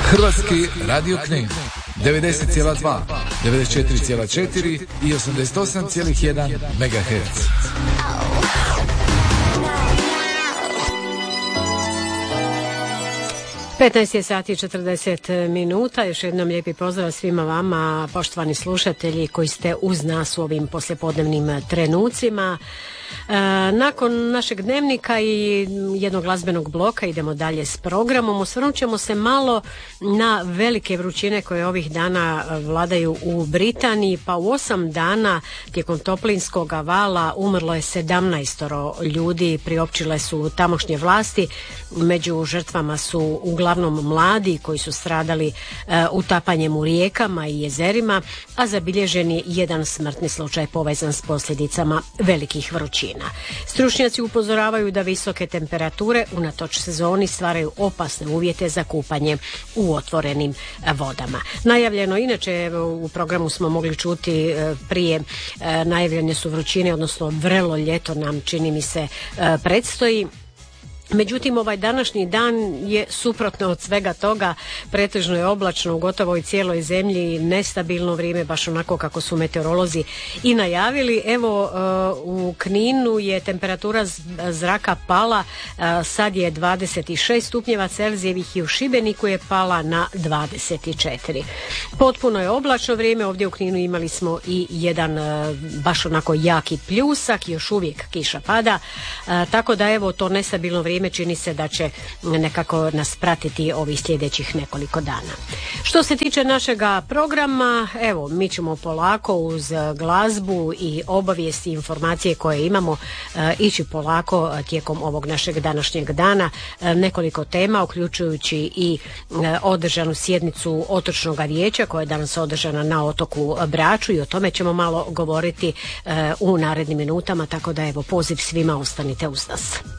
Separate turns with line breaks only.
Hrvatski radio Knin 90,2, 94,4 i 88,1 MHz.
Petnaest je sati i 40 minuta. Još jednom lijepi pozdrav svima vama, poštovani slušatelji koji ste uz nas u ovim poslijepodnevnim trenucima. Nakon našeg dnevnika i jednog glazbenog bloka idemo dalje s programom. Osvrnut ćemo se malo na velike vrućine koje ovih dana vladaju u Britaniji, pa u 8 dana tijekom toplinskog vala umrlo je 17 ljudi, priopćile su tamošnje vlasti. Među žrtvama su uglavnom mladi koji su stradali utapanjem u rijekama i jezerima, a zabilježen je jedan smrtni slučaj povezan s posljedicama velikih vrućina. Stručnjaci upozoravaju da visoke temperature unatoč sezoni stvaraju opasne uvjete za kupanje u otvorenim vodama. Najavljeno, inače u programu smo mogli čuti prije, najavljene su vrućine, odnosno vrelo ljeto nam čini mi se predstoji. Međutim, ovaj današnji dan je suprotno od svega toga, pretežno je oblačno u gotovo i cijeloj zemlji, nestabilno vrijeme, baš onako kako su meteorolozi i najavili. Evo, u Kninu je temperatura zraka pala, sad je 26 stupnjeva Celzijevih i u Šibeniku je pala na 24. Potpuno je oblačno vrijeme, ovdje u Kninu imali smo i jedan baš onako jaki pljusak, još uvijek kiša pada, tako da evo to nestabilno vrijeme čini se da će nekako nas pratiti ovih sljedećih nekoliko dana. Što se tiče našega programa, evo, mi ćemo polako uz glazbu i obavijesti i informacije koje imamo ići polako tijekom ovog našeg današnjeg dana. Nekoliko tema, uključujući i održanu sjednicu Otočnog vijeća koja je danas održana na otoku Braču i o tome ćemo malo govoriti u narednim minutama, tako da evo poziv svima, ostanite uz nas.